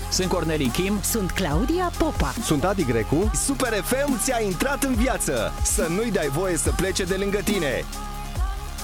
Sunt Cornelii Kim. Sunt Claudia Popa. Sunt Adi Grecu. Super FM ți-a intrat în viață. Să nu-i dai voie să plece de lângă tine.